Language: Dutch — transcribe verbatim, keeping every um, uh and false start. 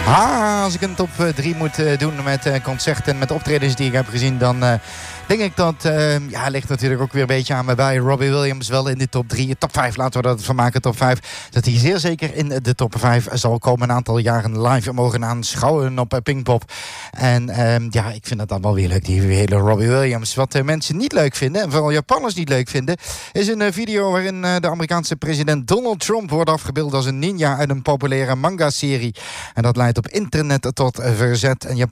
Ah, als ik een top drie moet uh, doen met uh, concerten, met optredens die ik heb gezien, dan uh, denk ik dat, uh, ja, ligt natuurlijk ook weer een beetje aan me bij. Robbie Williams wel in de top drie, top vijf, laten we dat van maken, top vijf. Dat hij zeer zeker in de top vijf zal komen. Een aantal jaren live mogen aanschouwen op uh, Pinkpop. En uh, ja, ik vind dat dan wel weer leuk, die hele Robbie Williams. Wat uh, mensen niet leuk vinden, en vooral Japanners niet leuk vinden, is een uh, video waarin uh, de Amerikaanse president Donald Trump wordt afgebeeld als een ninja uit een populaire manga-serie. En dat leidt op internet tot uh, verzet. En Japan